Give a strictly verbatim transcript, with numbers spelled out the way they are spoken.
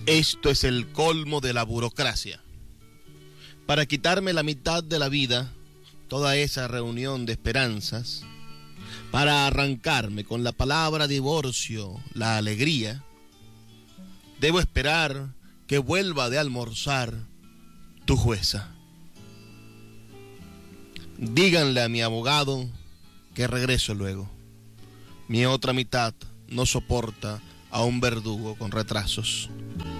Esto es el colmo de la burocracia. Para quitarme la mitad de la vida, toda esa reunión de esperanzas, para arrancarme con la palabra divorcio la alegría, debo esperar que vuelva de almorzar tu jueza. Díganle a mi abogado que regreso luego. Mi otra mitad no soporta a un verdugo con retrasos.